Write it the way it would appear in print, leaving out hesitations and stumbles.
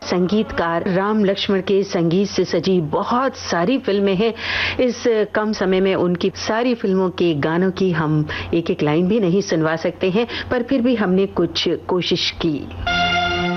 संगीतकार राम लक्ष्मण के संगीत से सजी बहुत सारी फिल्में हैं। इस कम समय में उनकी सारी फिल्मों के गानों की हम एक एक लाइन भी नहीं सुनवा सकते हैं, पर फिर भी हमने कुछ कोशिश की।